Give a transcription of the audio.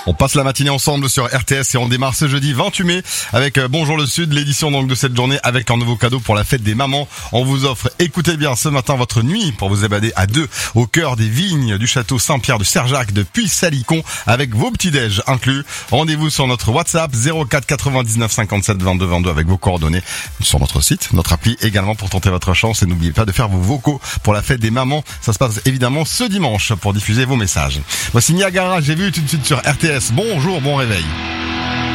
On passe la matinée ensemble sur RTS et on démarre ce jeudi 28 mai avec Bonjour le Sud, l'édition donc de cette journée avec un nouveau cadeau pour la fête des mamans. On vous offre, écoutez bien, ce matin votre nuit pour vous évader à deux au cœur des vignes du château Saint-Pierre de Serjac de Puy-Salicon avec vos petits-déj inclus. Rendez-vous sur notre WhatsApp 04 99 57 22 22 avec vos coordonnées sur notre site, notre appli également pour tenter votre chance et n'oubliez pas de faire vos vocaux pour la fête des mamans. Ça se passe évidemment ce dimanche pour diffuser vos messages. Voici Niagara, j'ai vu tout de suite sur RTS. Bonjour, bon réveil.